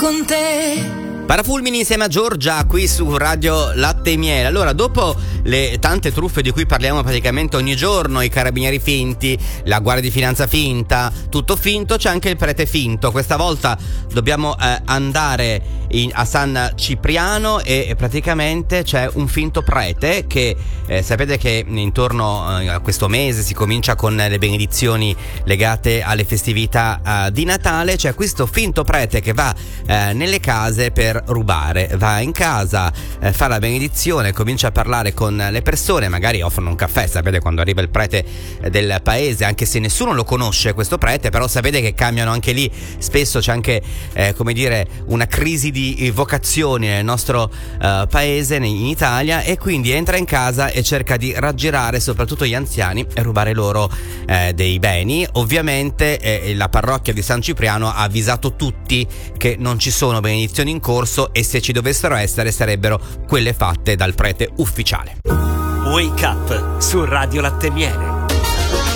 con te. Parafulmini insieme a Giorgia qui su Radio Latte e Miele. Allora, dopo le tante truffe di cui parliamo praticamente ogni giorno, i carabinieri finti, la guardia di finanza finta, tutto finto, c'è anche il prete finto. Questa volta dobbiamo andare a San Cipriano e praticamente c'è un finto prete che sapete che intorno a questo mese si comincia con le benedizioni legate alle festività di Natale. C'è questo finto prete che va nelle case per rubare, va in casa, fa la benedizione, comincia a parlare con le persone, magari offrono un caffè. Sapete, quando arriva il prete del paese, anche se nessuno lo conosce questo prete, però sapete che cambiano anche lì, spesso c'è anche come dire una crisi di vocazioni nel nostro paese, in Italia, e quindi entra in casa e cerca di raggirare soprattutto gli anziani e rubare loro dei beni. Ovviamente la parrocchia di San Cipriano ha avvisato tutti che non ci sono benedizioni in corso, e se ci dovessero essere sarebbero quelle fatte dal prete ufficiale. Wake Up su Radio Latte e Miele.